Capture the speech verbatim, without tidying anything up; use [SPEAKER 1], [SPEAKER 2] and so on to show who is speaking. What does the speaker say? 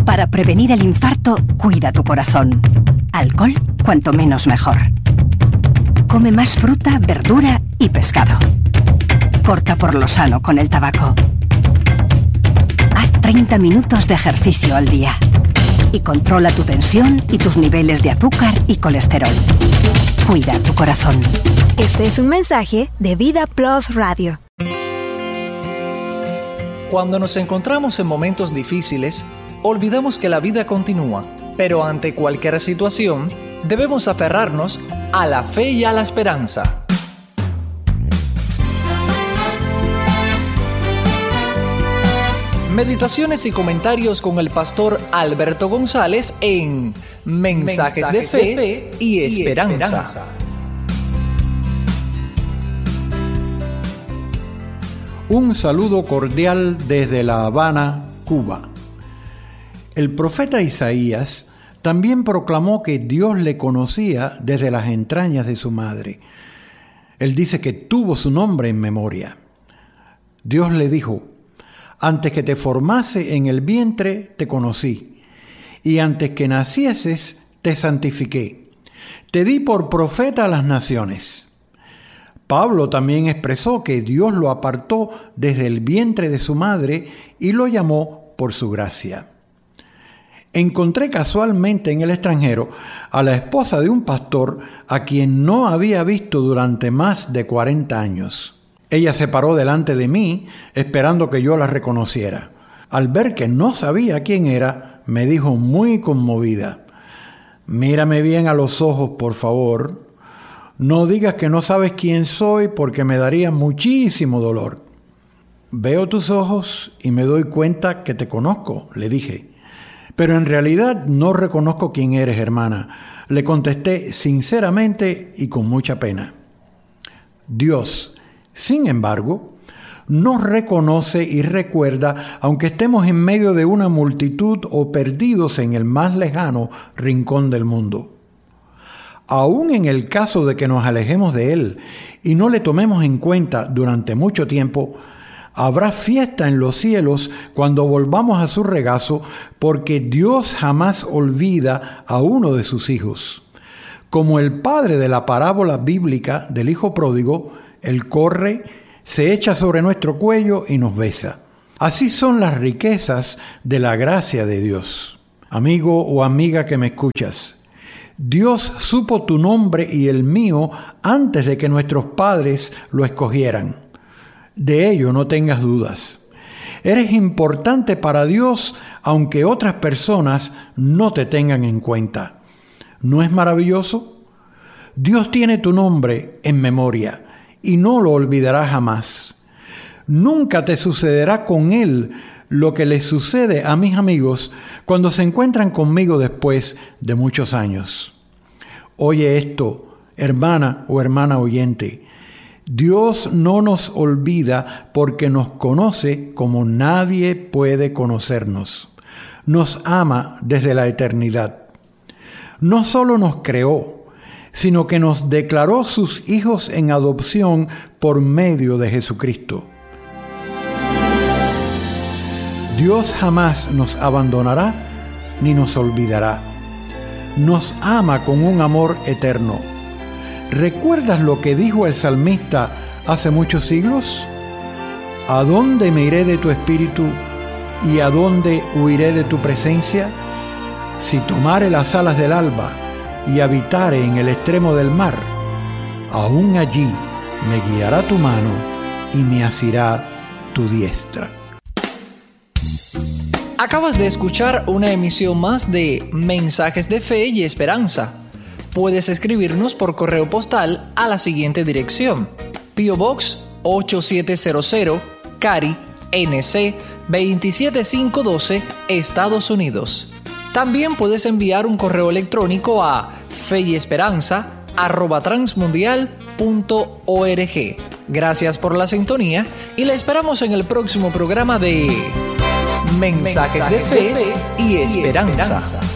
[SPEAKER 1] Para prevenir el infarto, cuida tu corazón. Alcohol, cuanto menos mejor. Come más fruta, verdura y pescado. Corta por lo sano con el tabaco. Haz treinta minutos de ejercicio al día. Y controla tu tensión y tus niveles de azúcar y colesterol. Cuida tu corazón.
[SPEAKER 2] Este es un mensaje de Vida Plus Radio.
[SPEAKER 3] Cuando nos encontramos en momentos difíciles, olvidamos que la vida continúa, pero ante cualquier situación, debemos aferrarnos a la fe y a la esperanza. Meditaciones y comentarios con el pastor Alberto González en Mensajes, Mensajes de, fe de Fe y Esperanza. Y esperanza.
[SPEAKER 4] Un saludo cordial desde La Habana, Cuba. El profeta Isaías también proclamó que Dios le conocía desde las entrañas de su madre. Él dice que tuvo su nombre en memoria. Dios le dijo: antes que te formase en el vientre te conocí, y antes que nacieses te santifiqué. Te di por profeta a las naciones. Pablo también expresó que Dios lo apartó desde el vientre de su madre y lo llamó por su gracia. Encontré casualmente en el extranjero a la esposa de un pastor a quien no había visto durante más de cuarenta años. Ella se paró delante de mí esperando que yo la reconociera. Al ver que no sabía quién era, me dijo muy conmovida: mírame bien a los ojos, por favor. No digas que no sabes quién soy porque me daría muchísimo dolor. Veo tus ojos y me doy cuenta que te conozco, le dije. Pero en realidad no reconozco quién eres, hermana, le contesté sinceramente y con mucha pena. Dios, sin embargo, nos reconoce y recuerda, aunque estemos en medio de una multitud o perdidos en el más lejano rincón del mundo. Aún en el caso de que nos alejemos de Él y no le tomemos en cuenta durante mucho tiempo, habrá fiesta en los cielos cuando volvamos a su regazo, porque Dios jamás olvida a uno de sus hijos. Como el padre de la parábola bíblica del hijo pródigo, Él corre, se echa sobre nuestro cuello y nos besa. Así son las riquezas de la gracia de Dios. Amigo o amiga que me escuchas, Dios supo tu nombre y el mío antes de que nuestros padres lo escogieran. De ello no tengas dudas. Eres importante para Dios aunque otras personas no te tengan en cuenta. ¿No es maravilloso? Dios tiene tu nombre en memoria y no lo olvidará jamás. Nunca te sucederá con Él lo que les sucede a mis amigos cuando se encuentran conmigo después de muchos años. Oye esto, hermana o hermana oyente. Dios no nos olvida porque nos conoce como nadie puede conocernos. Nos ama desde la eternidad. No solo nos creó, sino que nos declaró sus hijos en adopción por medio de Jesucristo. Dios jamás nos abandonará ni nos olvidará. Nos ama con un amor eterno. ¿Recuerdas lo que dijo el salmista hace muchos siglos? ¿A dónde me iré de tu espíritu y a dónde huiré de tu presencia? Si tomare las alas del alba y habitare en el extremo del mar, aún allí me guiará tu mano y me asirá tu diestra.
[SPEAKER 3] Acabas de escuchar una emisión más de Mensajes de Fe y Esperanza. Puedes escribirnos por correo postal a la siguiente dirección: P O Box ocho siete cero cero, Cary, N C veintisiete mil quinientos doce, Estados Unidos. También puedes enviar un correo electrónico a feyesperanza arroba transmundial punto org. Gracias por la sintonía y la esperamos en el próximo programa de Mensajes, Mensajes de Fe y Esperanza. Y esperanza.